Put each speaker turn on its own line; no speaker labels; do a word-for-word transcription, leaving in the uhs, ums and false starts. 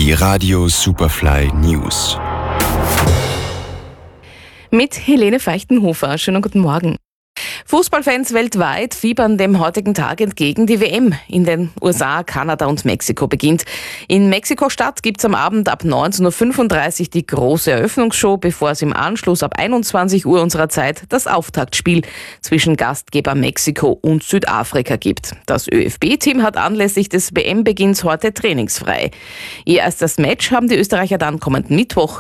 Die Radio Superfly News.
Mit Helene Feichtenhofer. Schönen guten Morgen. Fußballfans weltweit fiebern dem heutigen Tag entgegen. Die W M in den U S A, Kanada und Mexiko beginnt. In Mexiko-Stadt gibt's am Abend ab neunzehn Uhr fünfunddreißig die große Eröffnungsshow, bevor es im Anschluss ab einundzwanzig Uhr unserer Zeit das Auftaktspiel zwischen Gastgeber Mexiko und Südafrika gibt. Das Ö F B-Team hat anlässlich des W M-Beginns heute trainingsfrei. Ihr erstes Match haben die Österreicher dann kommenden Mittwoch